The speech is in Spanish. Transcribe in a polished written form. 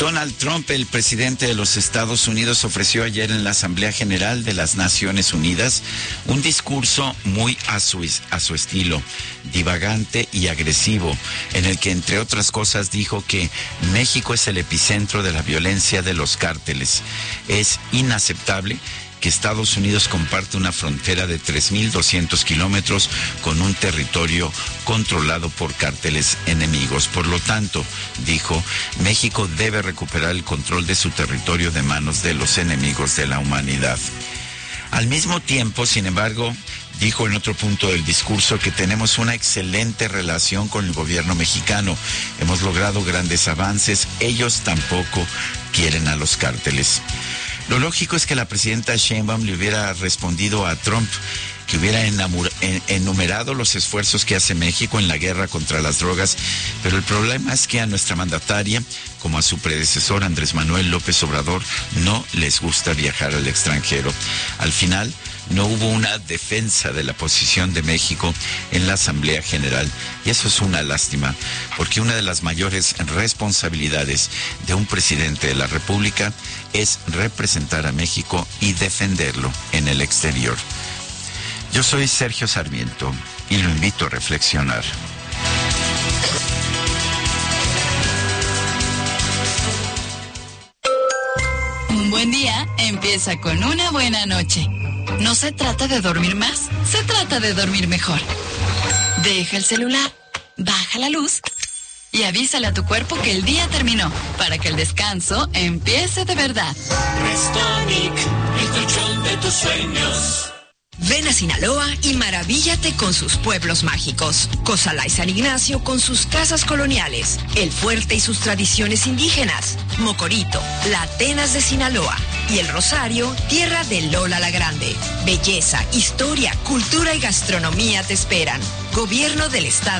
Donald Trump, el presidente de los Estados Unidos, ofreció ayer en la Asamblea General de las Naciones Unidas un discurso muy a su estilo, divagante y agresivo, en el que, entre otras cosas, dijo que México es el epicentro de la violencia de los cárteles. Es inaceptable que Estados Unidos comparte una frontera de 3.200 kilómetros con un territorio controlado por cárteles enemigos. Por lo tanto, dijo, México debe recuperar el control de su territorio de manos de los enemigos de la humanidad. Al mismo tiempo, sin embargo, dijo en otro punto del discurso que tenemos una excelente relación con el gobierno mexicano. Hemos logrado grandes avances, ellos tampoco quieren a los cárteles. Lo lógico es que la presidenta Sheinbaum le hubiera respondido a Trump, que hubiera enumerado los esfuerzos que hace México en la guerra contra las drogas, pero el problema es que a nuestra mandataria, como a su predecesor Andrés Manuel López Obrador, no les gusta viajar al extranjero. Al final, no hubo una defensa de la posición de México en la Asamblea General, y eso es una lástima, porque una de las mayores responsabilidades de un presidente de la República es representar a México y defenderlo en el exterior. Yo soy Sergio Sarmiento y lo invito a reflexionar. Un buen día empieza con una buena noche. No se trata de dormir más, se trata de dormir mejor. Deja el celular, baja la luz y avísale a tu cuerpo que el día terminó, para que el descanso empiece de verdad. Restonic, el colchón de tus sueños. Ven a Sinaloa y maravíllate con sus pueblos mágicos. Cozalá y San Ignacio con sus casas coloniales. El Fuerte y sus tradiciones indígenas. Mocorito, la Atenas de Sinaloa. Y El Rosario, tierra de Lola la Grande. Belleza, historia, cultura y gastronomía te esperan. Gobierno del Estado.